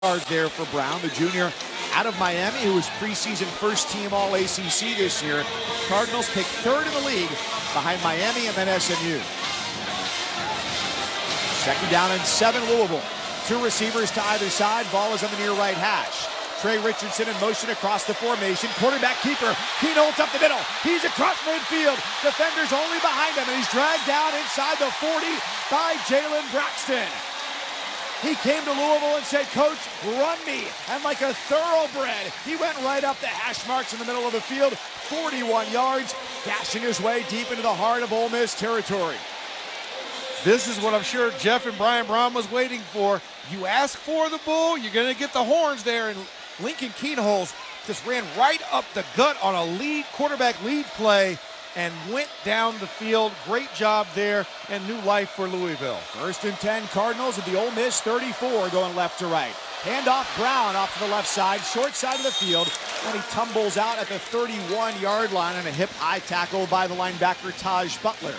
Yard there for Brown, the junior out of Miami, who was preseason first-team All-ACC this year. Cardinals picked third in the league behind Miami and then SMU. Second down and 7, Louisville. Two receivers to either side. Ball is on the near right hash. Trey Richardson in motion across the formation. Quarterback keeper. Kienholz up the middle. He's across midfield. Defenders only behind him, and he's dragged down inside the 40 by Jalen Braxton. He came to Louisville and said, "Coach, run me." And like a thoroughbred, he went right up the hash marks in the middle of the field, 41 yards, dashing his way deep into the heart of Ole Miss territory. This is what I'm sure Jeff and Brian Brown was waiting for. You ask for the bull, you're going to get the horns there. And Lincoln Kienholz just ran right up the gut on a quarterback lead play and went down the field. Great job there, and new life for Louisville. First and 10, Cardinals at the Ole Miss 34, going left to right. Handoff, Brown off to the left side, short side of the field, and he tumbles out at the 31-yard line on a hip-high tackle by the linebacker Taj Butler.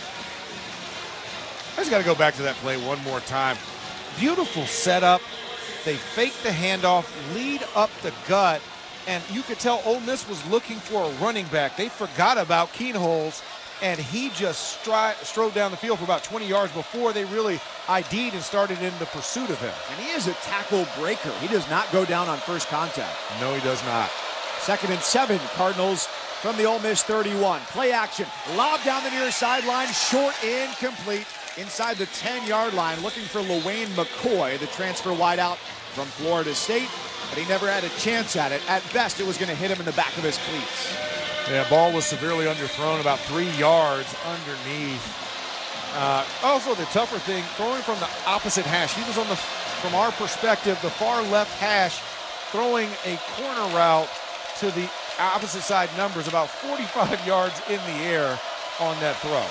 I just got to go back to that play one more time. Beautiful setup. They fake the handoff, lead up the gut, and you could tell Ole Miss was looking for a running back. They forgot about Kienholz, and he just strode down the field for about 20 yards before they really ID'd and started in the pursuit of him. And he is a tackle breaker. He does not go down on first contact. No, he does not. Second and 7, Cardinals from the Ole Miss 31. Play action, lob down the near sideline, short, incomplete. Inside the 10-yard line, looking for LaWayne McCoy, the transfer wideout from Florida State, but he never had a chance at it. At best, it was going to hit him in the back of his cleats. Yeah, ball was severely underthrown, about 3 yards underneath. Also, the tougher thing, throwing from the opposite hash. He was on from our perspective, the far left hash, throwing a corner route to the opposite side numbers, about 45 yards in the air on that throw.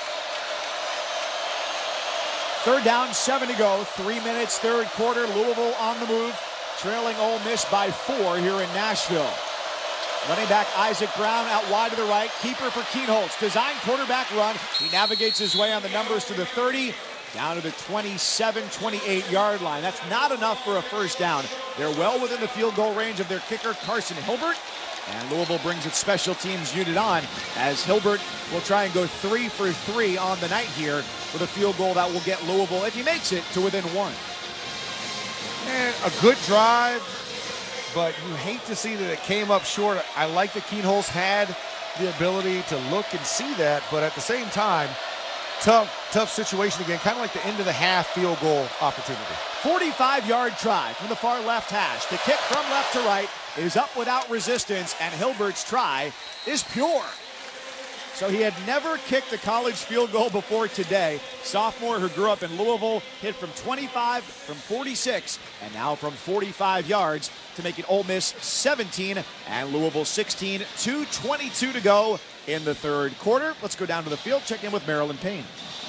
Third down, 7 to go. 3 minutes, third quarter. Louisville on the move, trailing Ole Miss by 4 here in Nashville. Running back Isaac Brown out wide to the right. Keeper for Kienholz. Design quarterback run. He navigates his way on the numbers to the 30, down to the 27, 28-yard line. That's not enough for a first down. They're well within the field goal range of their kicker, Carson Hilbert. And Louisville brings its special teams unit on as Hilbert will try and go 3 for 3 on the night here with a field goal that will get Louisville, if he makes it, to within 1. And a good drive, but you hate to see that it came up short. I like that Kienholz had the ability to look and see that, but at the same time, tough situation again, kind of like the end of the half field goal opportunity. 45-yard try from the far left hash. The kick from left to right is up without resistance, and Hilbert's try is pure. So he had never kicked a college field goal before today. Sophomore who grew up in Louisville, hit from 25, from 46, and now from 45 yards to make it Ole Miss 17 and Louisville 16. 2:22 to go in the third quarter. Let's go down to the field, check in with Marilyn Payne.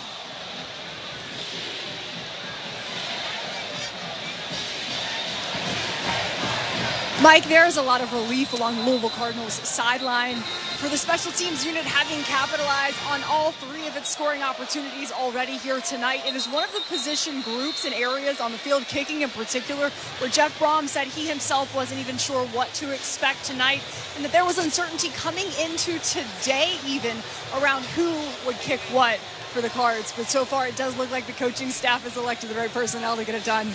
Mike, there's a lot of relief along the Louisville Cardinals sideline for the special teams unit having capitalized on all 3 of its scoring opportunities already here tonight. It is one of the position groups and areas on the field, kicking in particular, where Jeff Brohm said he himself wasn't even sure what to expect tonight, and that there was uncertainty coming into today even around who would kick what for the Cards. But so far it does look like the coaching staff has elected the right personnel to get it done.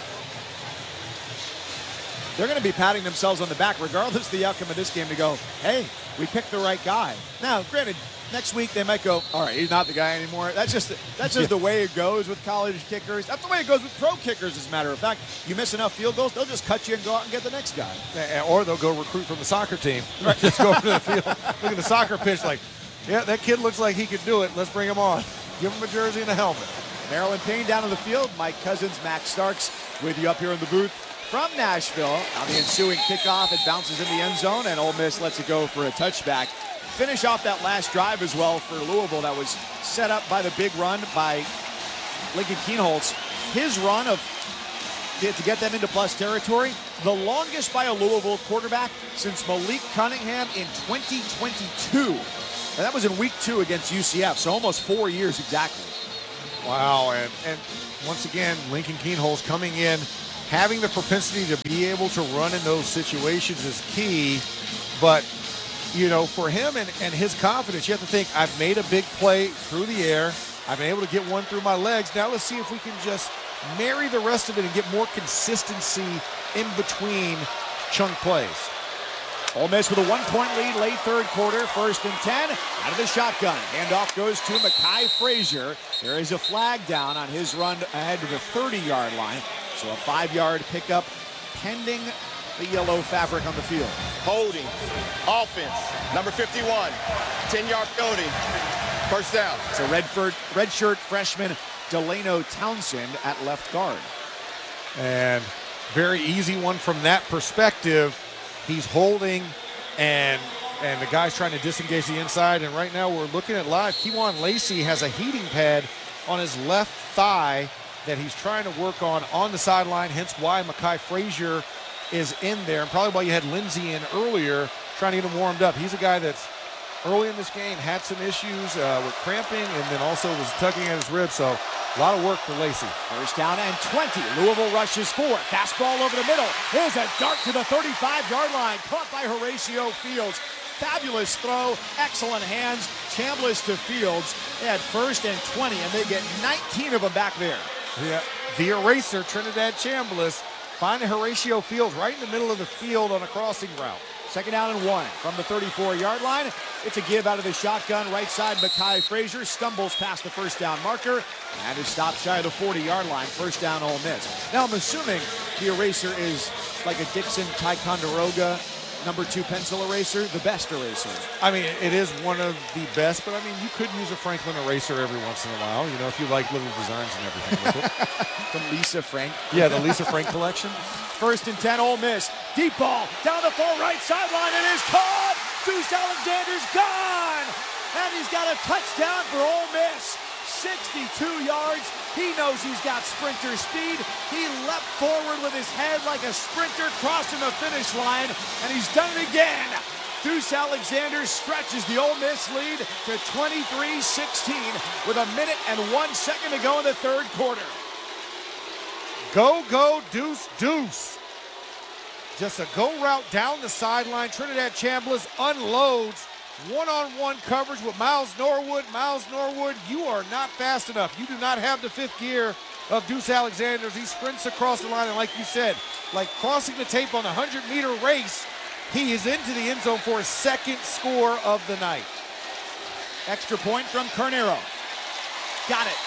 They're going to be patting themselves on the back, regardless of the outcome of this game, to go, hey, we picked the right guy. Now, granted, next week they might go, all right, he's not the guy anymore. That's just the way it goes with college kickers. That's the way it goes with pro kickers, as a matter of fact. You miss enough field goals, they'll just cut you and go out and get the next guy. Or they'll go recruit from the soccer team. Right. Just go to the field, look at the soccer pitch like, yeah, that kid looks like he could do it. Let's bring him on. Give him a jersey and a helmet. Marilyn Payne down on the field. Mike Cousins, Max Starks with you up here in the booth from Nashville. On the ensuing kickoff, it bounces in the end zone, and Ole Miss lets it go for a touchback. Finish off that last drive as well for Louisville that was set up by the big run by Lincoln Kienholz. His run to get them into plus territory, the longest by a Louisville quarterback since Malik Cunningham in 2022. And that was in week 2 against UCF, so almost 4 years exactly. Wow, and once again, Lincoln Kienholz coming in, having the propensity to be able to run in those situations is key. But, you know, for him and his confidence, you have to think, I've made a big play through the air. I've been able to get one through my legs. Now let's see if we can just marry the rest of it and get more consistency in between chunk plays. Ole Miss with a 1-point lead late third quarter, 1st and 10, out of the shotgun. Handoff goes to Mekhi Frazier. There is a flag down on his run ahead to the 30-yard line. So a 5-yard pickup pending the yellow fabric on the field. Holding, offense, number 51, 10-yard penalty, first down. So redshirt freshman Delano Townsend at left guard. And very easy one from that perspective. He's holding, and the guy's trying to disengage the inside. And right now we're looking at live. Kewan Lacey has a heating pad on his left thigh that he's trying to work on the sideline, hence why Mekhi Frazier is in there. And probably why you had Lindsey in earlier trying to get him warmed up. He's a guy that's early in this game had some issues with cramping and then also was tugging at his ribs. So a lot of work for Lacey. 1st down and 20. Louisville rushes 4. Fastball over the middle. Here's a dart to the 35-yard line. Caught by Horatio Fields. Fabulous throw. Excellent hands. Chambliss to Fields. They had 1st and 20, and they get 19 of them back there. Yeah, the eraser, Trinidad Chambliss, finding Horatio Fields right in the middle of the field on a crossing route. 2nd down and 1 from the 34-yard line. It's a give out of the shotgun. Right side, Mekhi Frazier stumbles past the 1st down marker and is stopped shy of the 40-yard line. 1st down, Ole Miss. Now, I'm assuming the eraser is like a Dixon Ticonderoga number 2 pencil eraser, the best eraser. I mean, it is one of the best, but I mean, you could use a Franklin eraser every once in a while, you know, if you like little designs and everything with it. The Lisa Frank. Yeah, the Lisa Frank collection. 1st and 10, Ole Miss. Deep ball down the far right sideline. It is caught. Deuce Alexander's gone. And he's got a touchdown for Ole Miss. 62 yards. He knows he's got sprinter speed. He leapt forward with his head like a sprinter, crossing the finish line, and he's done it again. Deuce Alexander stretches the Ole Miss lead to 23-16 with 1 minute and 1 second to go in the third quarter. Go, go, Deuce, Deuce. Just a go route down the sideline. Trinidad Chambliss unloads. One-on-one coverage with Miles Norwood. Miles Norwood, you are not fast enough. You do not have the 5th gear of Deuce Alexander. He sprints across the line, and like you said, like crossing the tape on a 100-meter race, he is into the end zone for his 2nd score of the night. Extra point from Carnero. Got it.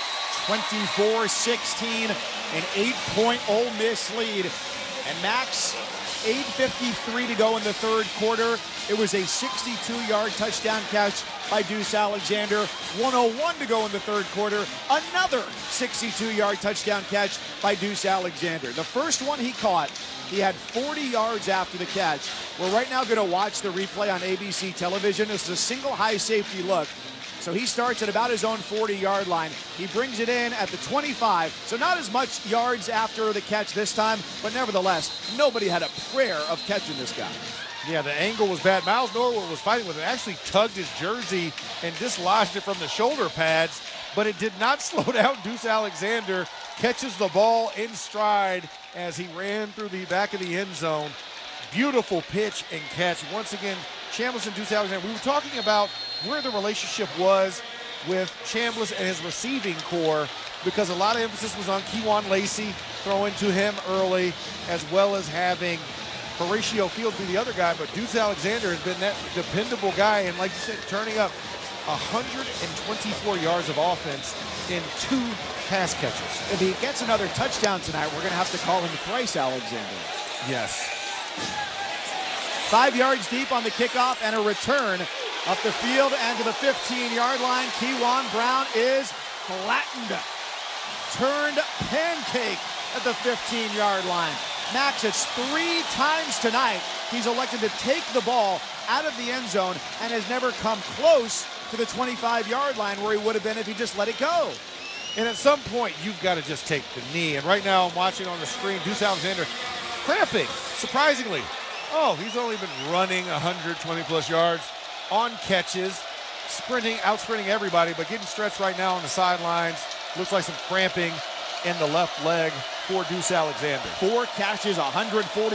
24-16, an 8-point Ole Miss lead. And Max, 8:53 to go in the third quarter. It was a 62-yard touchdown catch by Deuce Alexander. 1:01 to go in the third quarter. Another 62-yard touchdown catch by Deuce Alexander. The first one he caught, he had 40 yards after the catch. We're right now going to watch the replay on ABC television. This is a single high safety look. So he starts at about his own 40-yard line. He brings it in at the 25. So not as much yards after the catch this time, but nevertheless, nobody had a prayer of catching this guy. Yeah, the angle was bad. Miles Norwood was fighting with it. Actually tugged his jersey and dislodged it from the shoulder pads, but it did not slow down. Deuce Alexander catches the ball in stride as he ran through the back of the end zone. Beautiful pitch and catch. Once again, Chambliss and Deuce Alexander. We were talking about where the relationship was with Chambliss and his receiving core because a lot of emphasis was on Kewan Lacey throwing to him early, as well as having Horatio Fields be the other guy. But Deuce Alexander has been that dependable guy, and like you said, turning up 124 yards of offense in 2 pass catches. If he gets another touchdown tonight, we're going to have to call him Thrice Alexander. Yes. 5 yards deep on the kickoff and a return up the field and to the 15-yard line. Kewan Brown is flattened. Turned pancake at the 15-yard line. Max, it's 3 times tonight he's elected to take the ball out of the end zone and has never come close to the 25-yard line where he would have been if he just let it go. And at some point, you've got to just take the knee. And right now, I'm watching on the screen, Deuce Alexander cramping, surprisingly. Oh, he's only been running 120-plus yards on catches, out-sprinting everybody, but getting stretched right now on the sidelines. Looks like some cramping in the left leg for Deuce Alexander. 4 catches, 140